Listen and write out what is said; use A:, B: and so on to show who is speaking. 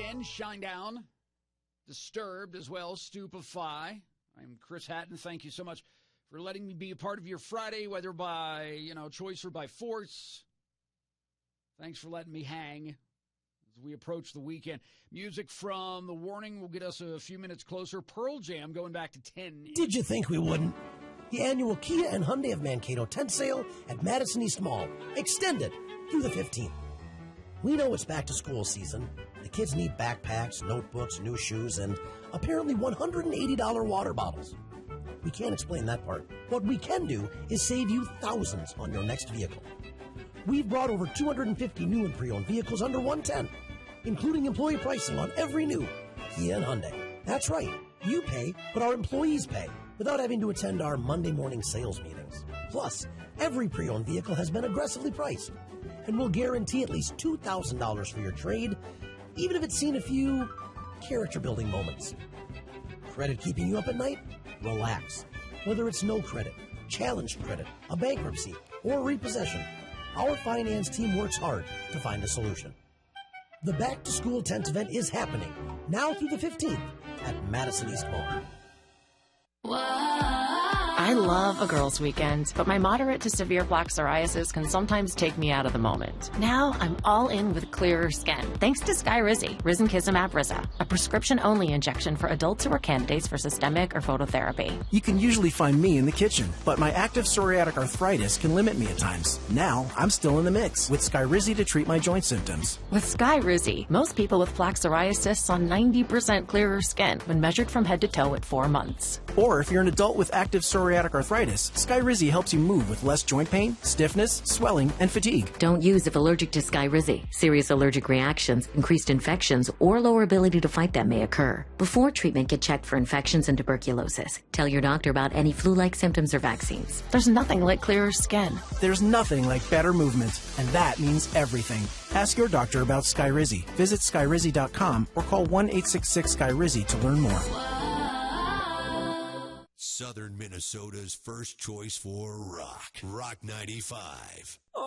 A: weekend. Shinedown, Disturbed as well, Stupefy. I'm Chris Hatton. Thank you so much for letting me be a part of your Friday, whether by, choice or by force. Thanks for letting me hang as we approach the weekend. Music from The Warning will get us a few minutes closer. Pearl Jam going back to 10.
B: Did you think we wouldn't? The annual Kia and Hyundai of Mankato tent sale at Madison East Mall. Extended through the 15th. We know it's back to school season. The kids need backpacks, notebooks, new shoes, and apparently $180 water bottles. We can't explain that part. What we can do is save you thousands on your next vehicle. We've brought over 250 new and pre-owned vehicles under $110, including employee pricing on every new Kia and Hyundai. That's right. You pay, but our employees pay, without having to attend our Monday morning sales meetings. Plus, every pre-owned vehicle has been aggressively priced, and we'll guarantee at least $2,000 for your trade, even if it's seen a few character-building moments. Credit keeping you up at night? Relax. Whether it's no credit, challenged credit, a bankruptcy, or repossession, our finance team works hard to find a solution. The Back to School tent event is happening now through the 15th at Madison East Mall.
C: I love a girls' weekend, but my moderate to severe plaque psoriasis can sometimes take me out of the moment. Now I'm all in with clearer skin, thanks to Skyrizi, Risankizumab Riza, a prescription-only injection for adults who are candidates for systemic or phototherapy.
D: You can usually find me in the kitchen, but my active psoriatic arthritis can limit me at times. Now I'm still in the mix with Skyrizi to treat my joint symptoms.
C: With Skyrizi, most people with plaque psoriasis saw 90% clearer skin when measured from head to toe at 4 months.
D: Or if you're an adult with active psoriatic arthritis, Skyrizi helps you move with less joint pain, stiffness, swelling, and fatigue.
E: Don't use if allergic to Skyrizi. Serious allergic reactions, increased infections, or lower ability to fight them may occur. Before treatment, get checked for infections and tuberculosis. Tell your doctor about any flu-like symptoms or vaccines.
C: There's nothing like clearer skin.
D: There's nothing like better movement, and that means everything. Ask your doctor about Skyrizi. Visit Skyrizi.com or call 1-866-SKYRIZI to learn more.
F: Southern Minnesota's first choice for rock. Rock 95.